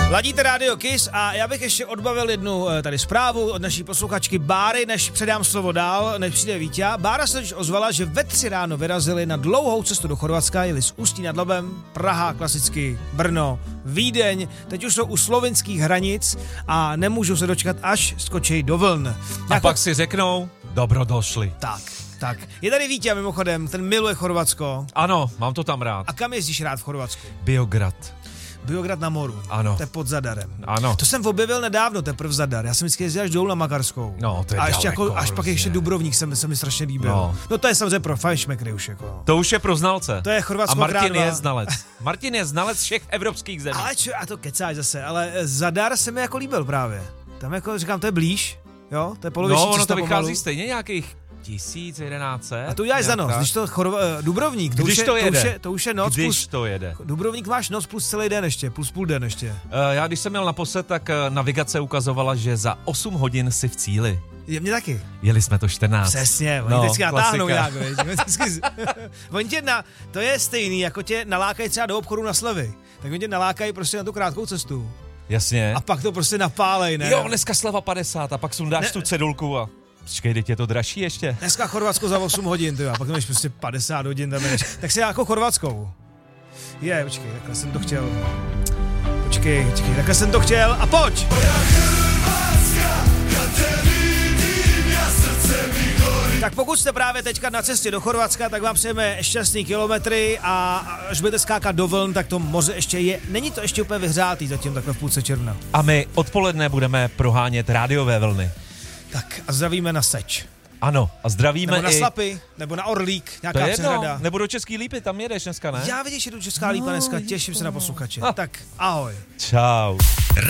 Ladíte Radio Kiss a já bych ještě odbavil jednu tady zprávu od naší posluchačky Báry, než předám slovo dál, než přijde Vítě. Bára se už ozvala, že ve 3 ráno vyrazili na dlouhou cestu do Chorvatska, jeli z Ústí nad Labem, Praha, klasicky Brno, Vídeň, teď už jsou u slovinských hranic a nemůžou se dočkat, až skočí do vln. A pak si řeknou, dobrodošli. Tak. Je tady Vítě mimochodem, ten miluje Chorvatsko. Ano, mám to tam rád. A kam jezdíš rád v Chorvatsku? Biograd na moru. Ano. To je pod Zadarem. Ano. To jsem objevil nedávno, teprve Zadar. Já jsem vždycky jezdil až dolů na Makarskou. No, to je a ještě daleko, až pak ještě Dubrovník se mi strašně líbil. No to je samozřejmě pro fajnšmekry už jako. To už je pro znalce. To je Chorvatsko. A Martin krádla. je znalec. Martin je znalec všech evropských zemí. Ale a to kecáš zase, ale Zadar se mi jako líbil právě. Tam jako říkám, to je blíž, jo? To je poloviční ono cesta to vychází pomalu. stejně nějakých 1100. A to uděláš za noc, když to Dubrovník, to už je noc když plus, to jede. Dubrovník máš noc plus celý den ještě, plus půl den ještě. Já když jsem měl naposled, tak navigace ukazovala, že za 8 hodin si v cíli. Je mě taky. Jeli jsme to 14. Přesně, oni vždycky natáhnou nějak, to je stejný, jako tě nalákají třeba do obchodu na slevy. Tak oni tě nalákají prostě na tu krátkou cestu. Jasně. A pak to prostě napálej, ne? Jo, dneska sleva 50 a pak sundáš tu cedulku a... Počkej, teď je to dražší ještě. Dneska Chorvatsko za 8 hodin, ty, a pak máš prostě 50 hodin tam jdeš. Tak si jako chorvatskou. Počkej, takhle jsem to chtěl. Počkej, takhle jsem to chtěl a pojď! Tak pokud jste právě teďka na cestě do Chorvatska, tak vám přejeme šťastný kilometry a až budete skákat do vln, tak to moře ještě je, není to ještě úplně vyhřátý zatím takhle v půlce června. A my odpoledne budeme prohánět rádiové vlny. Tak a zdravíme na Seč. Ano, a zdravíme nebo na Slapy, nebo na Orlík, nějaká přehrada. Nebo do Český Lípy, tam jedeš dneska, ne? Já vidíš, že do Česká Lípa dneska, těším se na posluchače. Tak ahoj. Čau.